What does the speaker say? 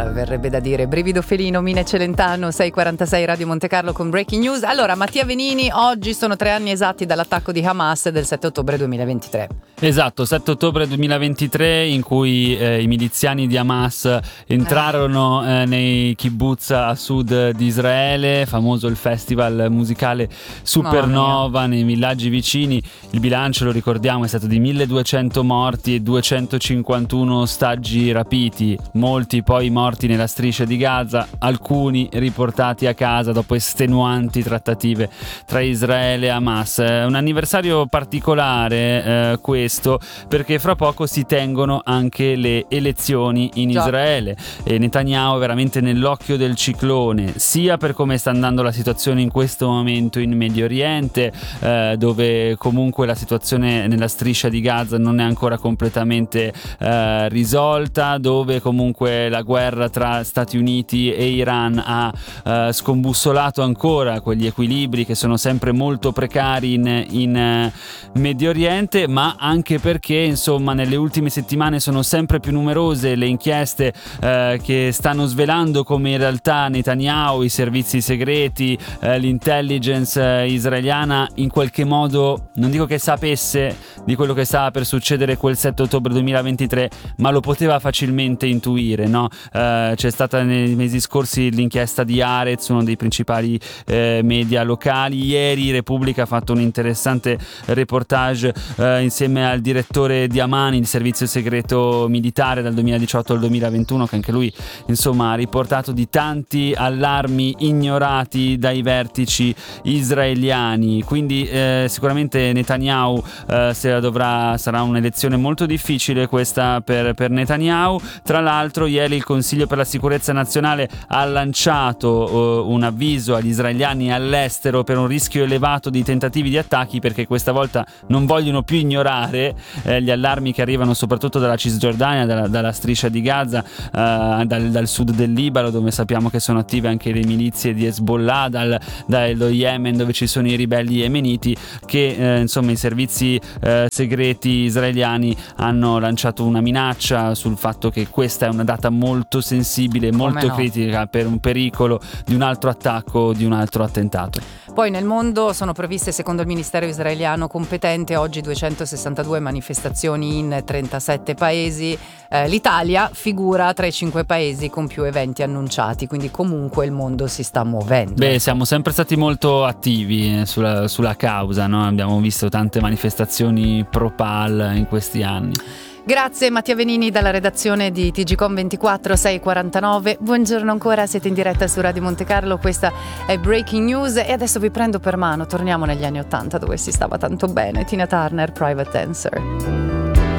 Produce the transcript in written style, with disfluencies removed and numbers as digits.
star, verrebbe da dire. Brivido felino, Mine Celentano, 646 Radio Monte Carlo con Breaking News. Allora, Mattia Venini, oggi sono 3 anni esatti dall'attacco di Hamas del 7 ottobre 2023. Esatto, 7 ottobre 2023, in cui i miliziani di Hamas entrarono nei kibbutz a sud di Israele, famoso il festival musicale Supernova nei villaggi vicini. Il bilancio, lo ricordiamo, è stato di 1200 morti e 251 ostaggi rapiti, molti poi morti nella striscia di Gaza, alcuni riportati a casa dopo estenuanti trattative tra Israele e Hamas. Un anniversario particolare questo, perché fra poco si tengono anche le elezioni in Israele e Netanyahu è veramente nell'occhio del ciclone, sia per come sta andando la situazione in questo momento in Medio Oriente, dove comunque la situazione nella striscia di Gaza non è ancora completamente risolta, dove comunque la guerra tra Stati Uniti e Iran ha scombussolato ancora quegli equilibri che sono sempre molto precari in Medio Oriente, ma anche perché insomma nelle ultime settimane sono sempre più numerose le inchieste che stanno svelando come in realtà Netanyahu, i servizi segreti, l'intelligence israeliana in qualche modo, non dico che sapesse di quello che stava per succedere quel 7 ottobre 2023, ma lo poteva facilmente intuire, no? C'è stata nei mesi scorsi l'inchiesta di Haaretz, uno dei principali media locali. Ieri Repubblica ha fatto un interessante reportage insieme al direttore di Amani, il servizio segreto militare dal 2018 al 2021, che anche lui insomma ha riportato di tanti allarmi ignorati dai vertici israeliani. Quindi sicuramente Netanyahu sarà un'elezione molto difficile questa per Netanyahu. Tra l'altro ieri il Consiglio per la sicurezza nazionale ha lanciato un avviso agli israeliani all'estero per un rischio elevato di tentativi di attacchi, perché questa volta non vogliono più ignorare gli allarmi che arrivano soprattutto dalla Cisgiordania, dalla striscia di Gaza, dal sud del Libano, dove sappiamo che sono attive anche le milizie di Hezbollah, dallo Yemen, dove ci sono i ribelli yemeniti, che insomma i servizi segreti israeliani hanno lanciato una minaccia sul fatto che questa è una data molto sensibile, molto critica per un pericolo di un altro attacco, di un altro attentato. Poi nel mondo sono previste, secondo il ministero israeliano competente, oggi 262 manifestazioni in 37 paesi. L'Italia figura tra i 5 paesi con più eventi annunciati, quindi comunque il mondo si sta muovendo. Beh, siamo sempre stati molto attivi sulla causa, no? Abbiamo visto tante manifestazioni pro-PAL in questi anni. Grazie Mattia Venini dalla redazione di TGcom 24 649. Buongiorno ancora, siete in diretta su Radio Monte Carlo, questa è Breaking News e adesso vi prendo per mano, torniamo negli anni 80 dove si stava tanto bene. Tina Turner, Private Dancer.